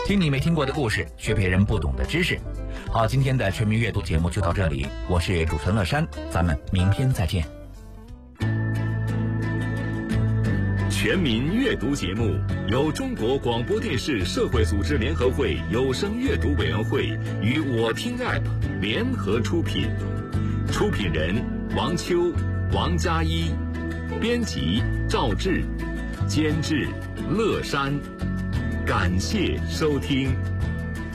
听你没听过的故事，学别人不懂的知识。好，今天的全民阅读节目就到这里，我是主持人乐山，咱们明天再见。 全民阅读节目由中国广播电视社会组织联合会有声阅读委员会与我听 App 联合出品，出品人王秋、王佳一，编辑赵志，监制乐山。感谢收听。